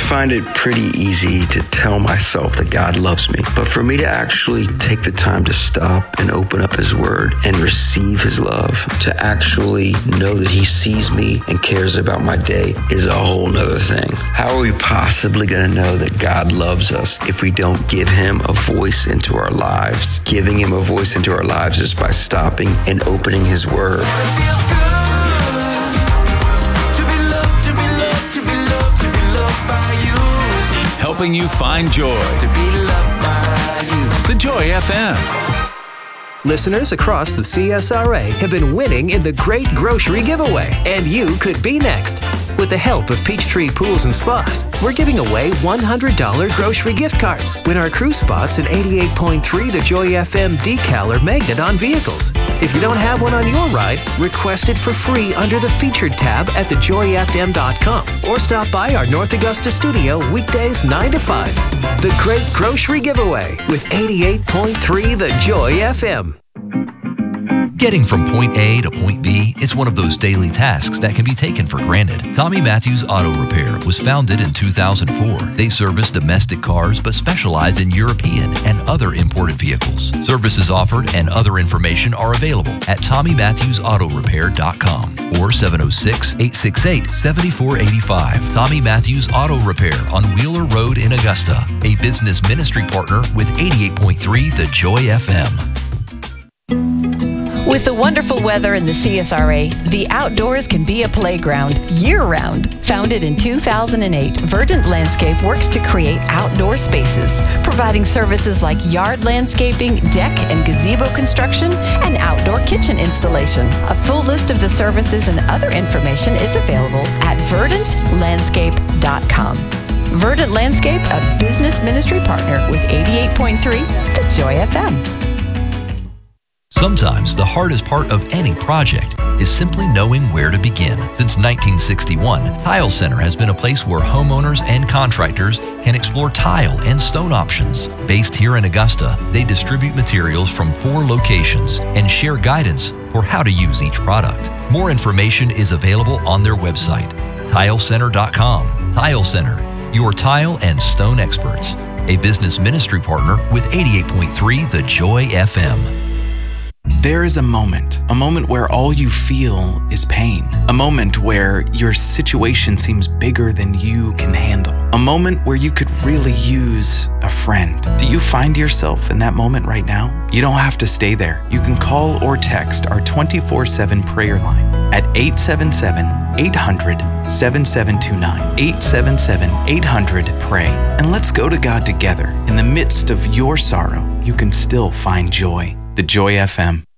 find it pretty easy to tell myself that God loves me. But for me to actually take the time to stop and open up His Word and receive His love, to actually know that He sees me and cares about my day is a whole nother thing. How are we possibly going to know that God loves us if we don't give Him a voice into our lives? Giving Him a voice into our lives is by stopping and opening His Word. Helping you find joy. The Joy FM. Listeners across the CSRA have been winning in the Great Grocery Giveaway, and you could be next. With the help of Peachtree Pools and Spas, we're giving away $100 grocery gift cards. Win our crew spots in 88.3 The Joy FM decal or magnet on vehicles. If you don't have one on your ride, request it for free under the Featured tab at thejoyfm.com or stop by our North Augusta studio weekdays 9 to 5. The Great Grocery Giveaway with 88.3 The Joy FM. Getting from point A to point B is one of those daily tasks that can be taken for granted. Tommy Matthews Auto Repair was founded in 2004. They service domestic cars but specialize in European and other imported vehicles. Services offered and other information are available at TommyMatthewsAutoRepair.com or 706-868-7485. Tommy Matthews Auto Repair on Wheeler Road in Augusta, a business ministry partner with 88.3 The Joy FM. With the wonderful weather in the CSRA, the outdoors can be a playground year-round. Founded in 2008, Verdant Landscape works to create outdoor spaces, providing services like yard landscaping, deck and gazebo construction, and outdoor kitchen installation. A full list of the services and other information is available at verdantlandscape.com. Verdant Landscape, a business ministry partner with 88.3 The Joy FM. Sometimes the hardest part of any project is simply knowing where to begin. Since 1961, Tile Center has been a place where homeowners and contractors can explore tile and stone options. Based here in Augusta, they distribute materials from 4 locations and share guidance for how to use each product. More information is available on their website, tilecenter.com. Tile Center, your tile and stone experts. A business ministry partner with 88.3 The Joy FM. There is a moment where all you feel is pain. A moment where your situation seems bigger than you can handle. A moment where you could really use a friend. Do you find yourself in that moment right now? You don't have to stay there. You can call or text our 24/7 prayer line at 877-800-7729. 877-800-PRAY. And let's go to God together. In the midst of your sorrow, you can still find joy. The Joy FM.